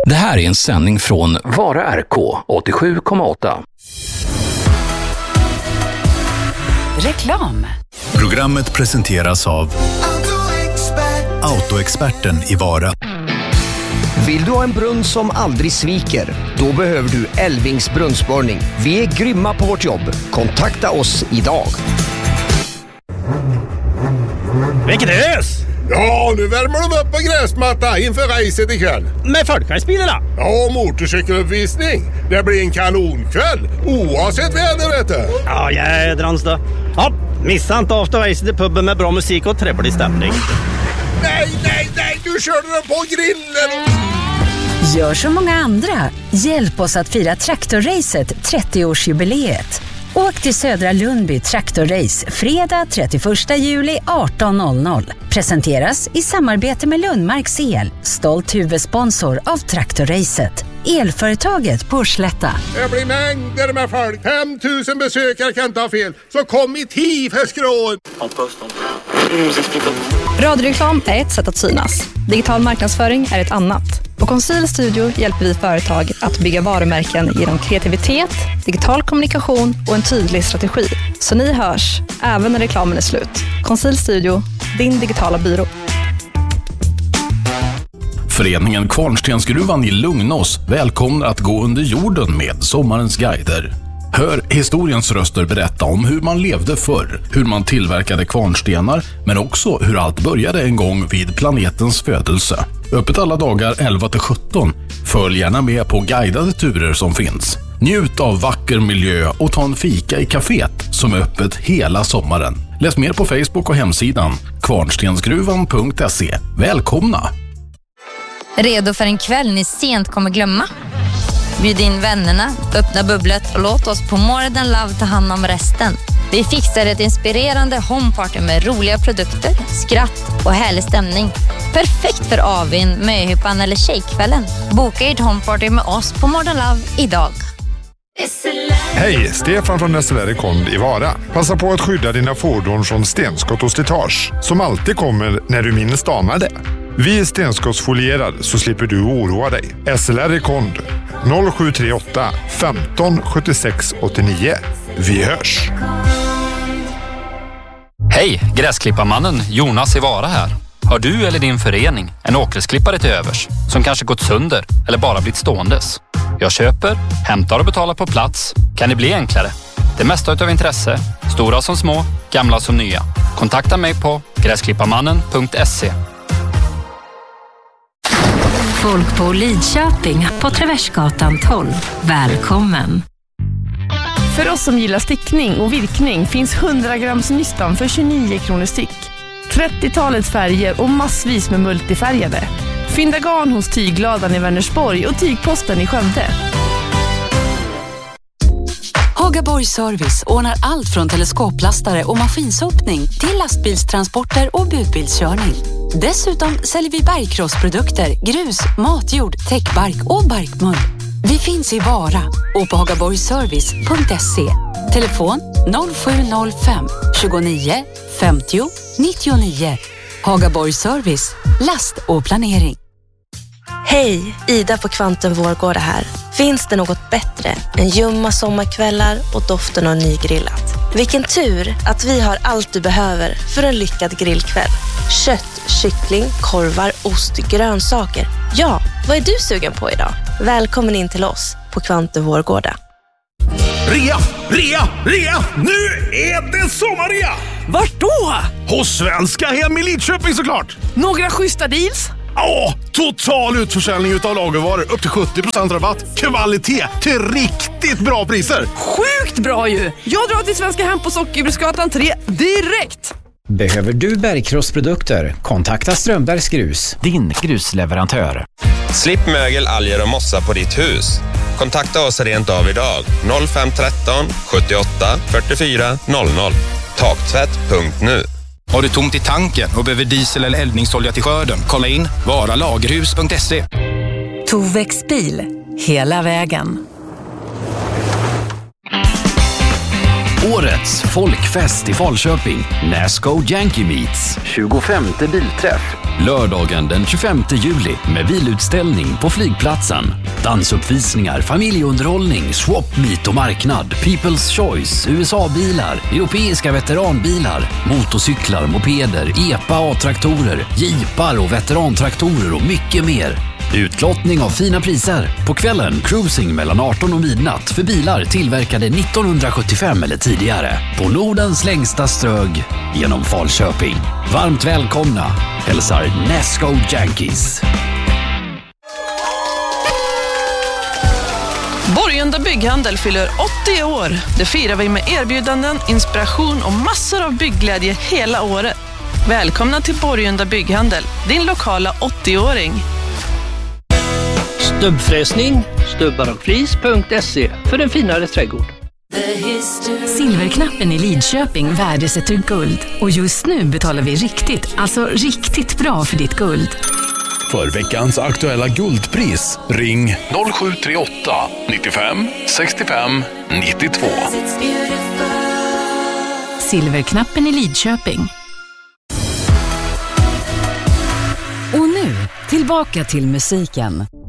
Det här är en sändning från Vara RK 87,8. Reklam. Programmet presenteras av Autoexperten i Vara. Vill du ha en brunn som aldrig sviker? Då behöver du Elvings brunnsborrning. Vi är grymma på vårt jobb. Kontakta oss idag. Vilket hus! Ja, nu värmer de upp en gräsmatta inför racet ikväll. Med folkvagnsbilarna? Ja, och motorcykeluppvisning. Det blir en kanonkväll, oavsett väder, vet du. Ja, jädrans då. Ja, missa inte afterracet i puben med bra musik och trevlig stämning. Nej, du körde den på grillen. Gör som många andra. Hjälp oss att fira Traktorracet 30-årsjubileet. Åk till Södra Lundby Traktorrace fredag 31 juli 18.00. Presenteras i samarbete med Lundmarks El, stolt huvudsponsor av Traktorracet. Elföretaget på Slätta. Det blir mängder med folk. 5000 besökare kan inte ha fel. Så kom i tid för skrån. Radioreklam är ett sätt att synas. Digital marknadsföring är ett annat. På Conceal Studio hjälper vi företag att bygga varumärken genom kreativitet, digital kommunikation och en tydlig strategi. Så ni hörs, även när reklamen är slut. Conceal Studio, din digitala byrå. Föreningen Kvarnstensgruvan i Lugnås välkomnar att gå under jorden med sommarens guider. Hör historiens röster berätta om hur man levde förr, hur man tillverkade kvarnstenar, men också hur allt började en gång vid planetens födelse. Öppet alla dagar 11-17. Följ gärna med på guidade turer som finns. Njut av vacker miljö och ta en fika i kaféet som är öppet hela sommaren. Läs mer på Facebook och hemsidan kvarnstensgruvan.se. Välkomna! Redo för en kväll ni sent kommer glömma? Bjud in vännerna, öppna bubblet och låt oss på More Than Love ta hand om resten. Vi fixar ett inspirerande homeparty med roliga produkter, skratt och härlig stämning. Perfekt för avin, möhippan eller tjejkvällen. Boka ert homeparty med oss på More Than Love idag. Hej, Stefan från SLR Rekond i Vara. Passa på att skydda dina fordon från stenskott och slitage som alltid kommer när du minst anar det. Vi är stenskottsfolierade så slipper du oroa dig. SLR Rekond 0738 15 76 89. Vi hörs! Hej, gräsklipparmannen Jonas i Vara här. Har du eller din förening en åkersklippare till övers som kanske gått sönder eller bara blivit ståendes? Jag köper, hämtar och betalar på plats. Kan det bli enklare? Det mesta utav intresse, stora som små, gamla som nya. Kontakta mig på gräsklipparmannen.se. Folk på Lidköping på Traversgatan 12. Välkommen! För oss som gillar stickning och virkning finns 100 grams nystan för 29 kronor styck. 30-talets färger och massvis med multifärgade. Fynda garn hos Tygladan i Vänersborg och Tygposten i Skövde. Hagaborg Service ordnar allt från teleskoplastare och maskinsopning till lastbilstransporter och budbilskörning. Dessutom säljer vi bergkrossprodukter, grus, matjord, täckbark och barkmull. Vi finns i Vara och på hagaborgservice.se. Telefon 0705 29 50 99. Hagaborg Service, last och planering. Hej, Ida på Kvantum Vårgårda här. Finns det något bättre än ljumma sommarkvällar och doften av nygrillat? Vilken tur att vi har allt du behöver för en lyckad grillkväll. Kött, kyckling, korvar, ost, grönsaker. Ja, vad är du sugen på idag? Välkommen in till oss på Kvantum Vårgårda. Rea! Nu är det sommarrea! Vart då? Hos Svenska Hem i Lidköping såklart! Några schyssta deals? Ja, total utförsäljning utav lagervaror. Upp till 70% rabatt. Kvalitet till riktigt bra priser. Sjukt bra ju! Jag drar till Svenska Hem på Sockerbruksgatan 3 direkt! Behöver du bergkrossprodukter? Kontakta Strömbergs Grus, din grusleverantör. Slipp mögel, alger och mossa på ditt hus. Kontakta oss rent av idag. 0513 78 44 00. Taktvätt.nu. Har du tomt i tanken och behöver diesel eller eldningsolja till skörden? Kolla in varalagerhus.se. Tovex bil, hela vägen. Årets folkfest i Falköping. Nasco Yankee Meets. 25:e bilträff. Lördagen den 25 juli med bilutställning på flygplatsen. Dansuppvisningar, familjeunderhållning, swap meet och marknad, People's Choice, USA-bilar, europeiska veteranbilar, motorcyklar, mopeder, EPA A-traktorer, jeepar och veterantraktorer och mycket mer. Utlottning av fina priser. På kvällen cruising mellan 18 och midnatt för bilar tillverkade 1975 eller tidigare. På Nordens längsta strög genom Falköping. Varmt välkomna. Hälsar Nesco Yankees. Borgunda Bygghandel fyller 80 år. Det firar vi med erbjudanden, inspiration och massor av byggglädje hela året. Välkomna till Borgunda Bygghandel, din lokala 80-åring. Stubbfräsning, stubbarockflis.se för en finare trädgård. Silverknappen i Lidköping värdesätter guld. Och just nu betalar vi riktigt bra för ditt guld. För veckans aktuella guldpris, ring 0738 95 65 92. Silverknappen i Lidköping. Och nu, tillbaka till musiken.